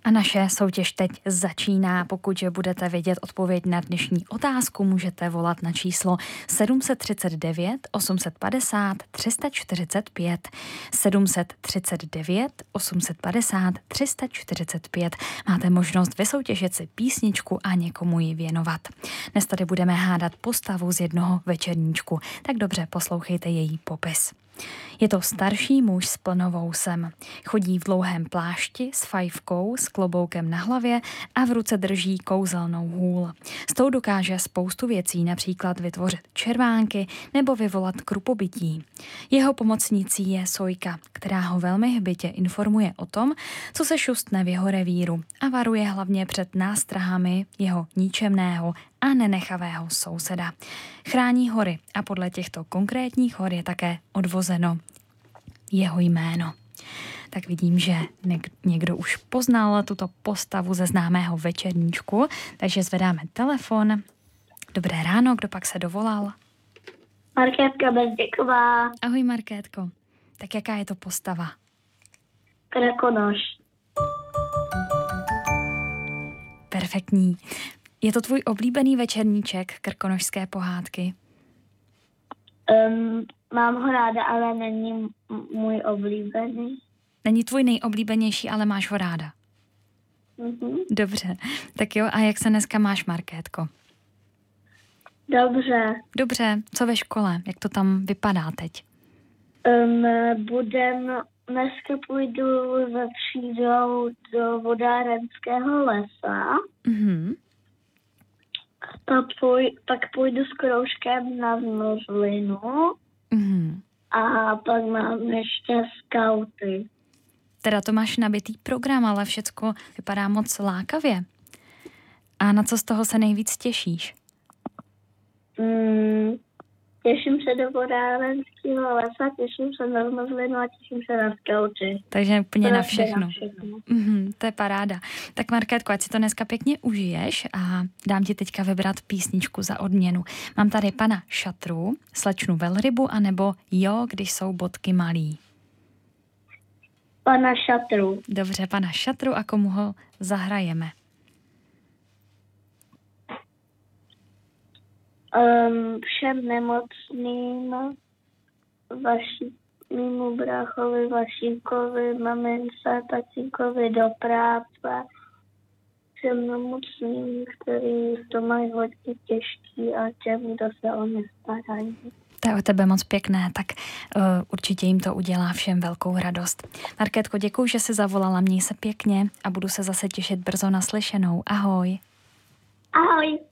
A naše soutěž teď začíná. Pokud budete vědět odpověď na dnešní otázku, můžete volat na číslo 739 850 345. 739 850 345. Máte možnost vysoutěžit si písničku a někomu ji věnovat. Dnes tady budeme hádat postavu z jednoho večerníčku. Tak dobře poslouchejte její popis. Je to starší muž s plnou vousem. Chodí v dlouhém plášti s fajfkou, s kloboukem na hlavě a v ruce drží kouzelnou hůl. S tou dokáže spoustu věcí, například vytvořit červánky nebo vyvolat krupobytí. Jeho pomocnicí je sojka, která ho velmi hbitě informuje o tom, co se šustne v jeho revíru a varuje hlavně před nástrahami jeho ničemného a nenechavého souseda. Chrání hory a podle těchto konkrétních hor je také odvozeno jeho jméno. Tak vidím, že někdo už poznal tuto postavu ze známého večerníčku, takže zvedáme telefon. Dobré ráno, kdo pak se dovolal? Markétka Bezděková. Ahoj Markétko, tak jaká je to postava? Krkonoš. Perfektní. Je to tvůj oblíbený večerníček, Krkonošské pohádky? Mám ho ráda, ale není můj oblíbený. Není tvůj nejoblíbenější, ale máš ho ráda. Dobře, tak jo, a jak se dneska máš, Markétko? Dobře. Dobře, co ve škole? Jak to tam vypadá teď? Dneska půjdu za třídou do vodárenského lesa. Pak půjdu s kroužkem na zmrzlinu. A pak mám ještě skauty. Teda to máš nabitý program, ale všecko vypadá moc lákavě. A na co z toho se nejvíc těšíš? Těším se do vodárenského lesa, těším se na zmrzlinu a těším se na skauty. Takže úplně na všechno. To je paráda. Tak Markétko, ať si to dneska pěkně užiješ a dám ti teďka vybrat písničku za odměnu. Mám tady pana Šatru, Slečnu velrybu, anebo Jo, když jsou bodky malý. Pana Šatru. Dobře, pana Šatru, a komu ho zahrajeme? Všem nemocným, mému bráchovi, Vašíkovi, mamince, tatínkovi do práce, všem nemocným, kteří to mají hodně těžký a těm, kdo se o ně starají. To je o tebe moc pěkné, tak určitě jim to udělá všem velkou radost. Markétko, děkuju, že jsi zavolala, měj se pěkně a budu se zase těšit brzo naslyšenou. Ahoj. Ahoj.